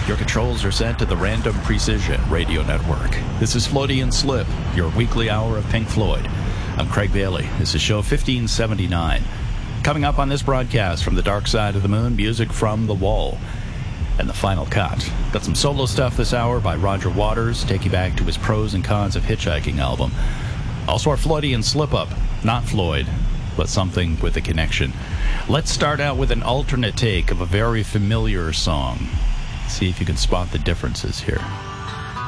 Your controls are set to the Random Precision Radio Network. This is Floydian Slip, your weekly hour of Pink Floyd. I'm Craig Bailey. This is show 1579. Coming up on this broadcast from the Dark Side of the Moon, music from The Wall and The Final Cut. Got some solo stuff this hour by Roger Waters, take you back to his Pros and Cons of Hitchhiking album. Also our Floydian Slip-Up, not Floyd, but something with a connection. Let's start out with an alternate take of a very familiar song. See if you can spot the differences here.